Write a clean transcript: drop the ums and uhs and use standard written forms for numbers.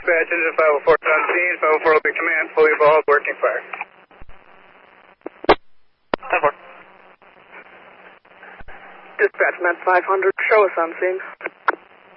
Dispatch, engine 504 on scene. 504 will be command, fully evolved, working fire. 10-4. Dispatch, Med 500, show us on scene.